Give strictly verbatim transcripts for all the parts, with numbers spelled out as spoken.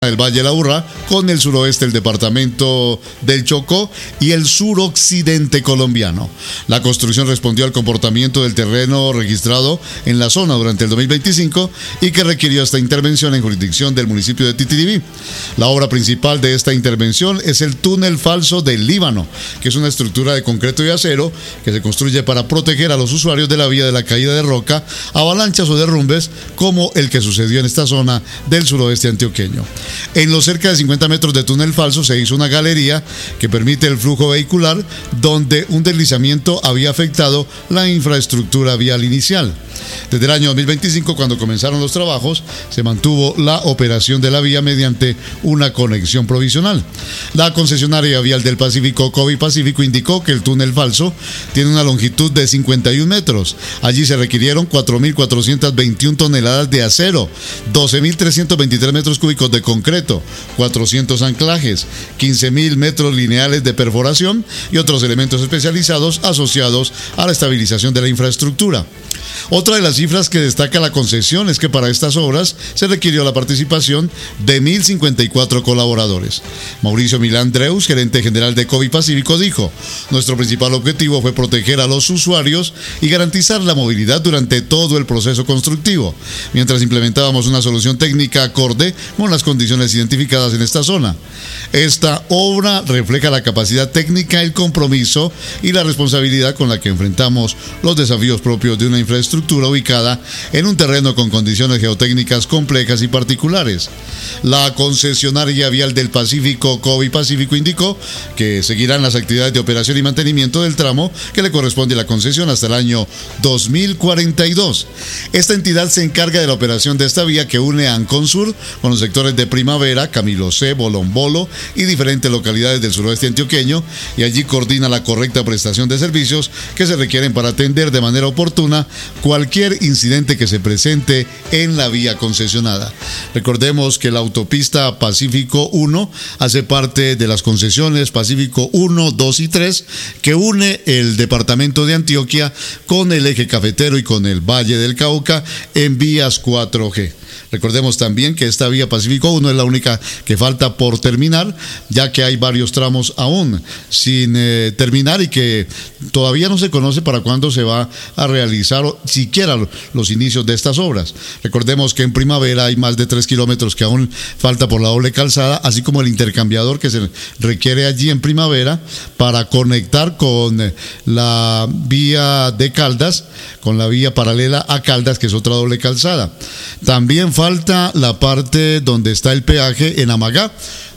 del Valle de la Urra con el suroeste del departamento del Chocó y el suroccidente colombiano. La construcción respondió al comportamiento del terreno registrado en la zona durante el dos mil veinticinco y que requirió esta intervención en jurisdicción del municipio de Titiribí. La obra principal de esta intervención es el túnel falso del Líbano, que es una estructura de concreto y acero que se construye para proteger a los usuarios de la vía de la caída de roca, avalanchas o derrumbes como el que sucedió en esta zona del suroeste antioqueño. En los cerca de cincuenta metros de túnel falso se hizo una galería que permite el flujo vehicular, donde un deslizamiento había afectado la infraestructura vial inicial. Desde el año dos mil veinticinco, cuando comenzaron los trabajos, se mantuvo la operación de la vía mediante una conexión provisional. La concesionaria vial del Pacífico, Covi Pacífico, indicó que el túnel falso tiene una longitud de cincuenta y un metros. Allí se requirieron cuatro mil cuatrocientas veintiuna toneladas de acero, doce mil trescientos veintitrés metros cúbicos de concreto, cuatrocientos anclajes, quince mil metros lineales de perforación y otros elementos especializados asociados a la estabilización de la infraestructura. Otra de las cifras que destaca la concesión es que para estas obras se requirió la participación de mil cincuenta y cuatro colaboradores. Mauricio Milán Dreus, gerente general de Covi Pacífico, dijo: nuestro principal objetivo fue proteger a los usuarios y garantizar la movilidad durante todo el proceso constructivo, mientras implementábamos una solución técnica acorde con las condiciones identificadas en esta zona. Esta obra refleja la capacidad técnica, el compromiso y la responsabilidad con la que enfrentamos los desafíos propios de una infraestructura ubicada en un terreno con condiciones geotécnicas complejas y particulares. La concesionaria vial del Pacífico, Covi Pacífico, indicó que seguirán las actividades de operación y mantenimiento del tramo que le corresponde a la concesión hasta el año dos mil cuarenta y dos. Esta entidad se encarga de la operación de esta vía que une a Anconsur con los sectores de Primavera, Camilo C, Bolombolo y diferentes localidades del suroeste antioqueño, y allí coordina la correcta prestación de servicios que se requieren para atender de manera oportuna cualquier incidente que se presente en la vía concesionada. Recordemos que la autopista Pacífico uno hace parte de las concesiones Pacífico uno, dos y tres que une el departamento de Antioquia con el eje cafetero y con el Valle del Cauca en vías cuatro G. Recordemos también que esta vía Pacífico uno es la única que falta por terminar, ya que hay varios tramos aún sin eh, terminar y que todavía no se conoce para cuándo se va a realizar siquiera los inicios de estas obras. Recordemos que en Primavera hay más de tres kilómetros que aún falta por la doble calzada, así como el intercambiador que se requiere allí en Primavera para conectar con la vía de Caldas, con la vía paralela a Caldas, que es otra doble calzada. También falta la parte donde está el peaje en Amagá,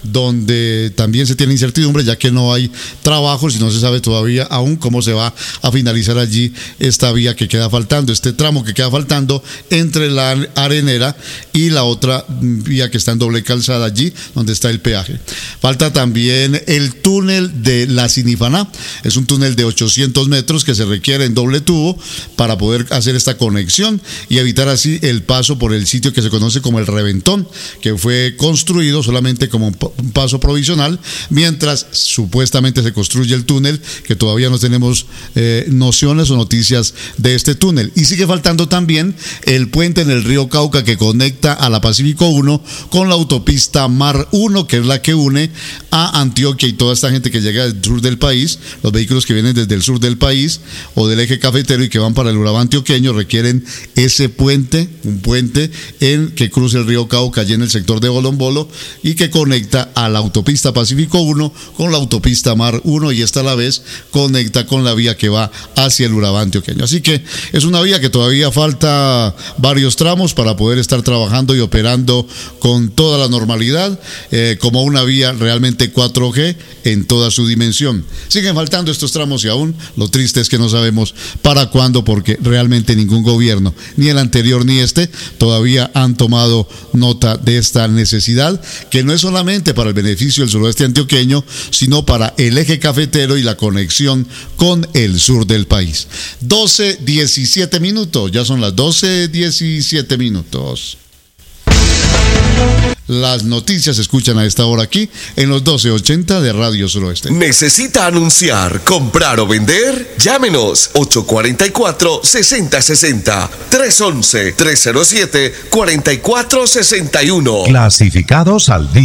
donde también se tiene incertidumbre, ya que no hay trabajos y no se sabe todavía aún cómo se va a finalizar allí esta vía que queda faltando, este tramo que queda faltando entre la Arenera y la otra vía que está en doble calzada allí donde está el peaje. Falta también el túnel de la Sinifaná, es un túnel de ochocientos metros que se requiere en doble tubo para poder hacer esta conexión y evitar así el paso por el sitio que se conoce como el Reventón, que fue construido solamente como un un paso provisional, mientras supuestamente se construye el túnel, que todavía no tenemos eh, nociones o noticias de este túnel. Y sigue faltando también el puente en el río Cauca que conecta a la Pacífico uno con la autopista Mar uno, que es la que une a Antioquia y toda esta gente que llega del sur del país. Los vehículos que vienen desde el sur del país o del eje cafetero y que van para el Urabá antioqueño requieren ese puente, un puente en que cruce el río Cauca allí en el sector de Bolombolo y que conecta a la autopista Pacífico uno con la autopista Mar uno, y esta a la vez conecta con la vía que va hacia el Urabá antioqueño. Así que es una vía que todavía falta varios tramos para poder estar trabajando y operando con toda la normalidad, eh, como una vía realmente cuatro G en toda su dimensión. Siguen faltando estos tramos y aún lo triste es que no sabemos para cuándo, porque realmente ningún gobierno, ni el anterior ni este, todavía han tomado nota de esta necesidad, que no es solamente para el beneficio del suroeste antioqueño, sino para el eje cafetero y la conexión con el sur del país. doce diecisiete minutos, ya son las doce diecisiete minutos. Las noticias se escuchan a esta hora aquí en los doce ochenta de Radio Suroeste. ¿Necesita anunciar, comprar o vender? Llámenos ocho cuatro cuatro, seis cero seis cero, tres uno uno, tres cero siete, cuatro cuatro seis uno. Clasificados al día.